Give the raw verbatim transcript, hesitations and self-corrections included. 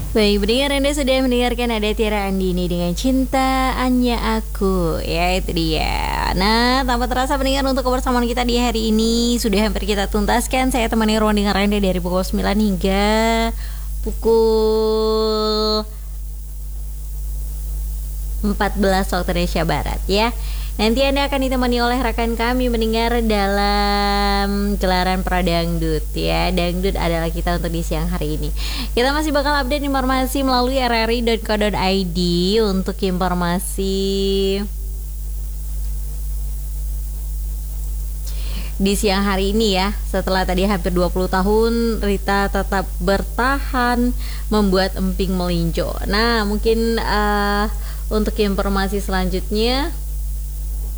Baik, pendengar Anda sudah mendengarkan ada Tiara Andini dengan Cinta Anya Aku. Ya, itu dia. Nah, tanpa terasa pendengar, untuk kebersamaan kita di hari ini sudah hampir kita tuntaskan. Saya temani ruang dengar Anda dari pukul sembilan hingga pukul empat belas waktu Indonesia Barat ya. Nanti Anda akan ditemani oleh rekan kami mendengar dalam gelaran Pradangdut ya. Dangdut adalah kita untuk di siang hari ini. Kita masih bakal update informasi melalui r r i dot co dot i d untuk informasi di siang hari ini ya. Setelah tadi hampir dua puluh tahun Rita tetap bertahan membuat emping melinjo. Nah, mungkin uh, untuk informasi selanjutnya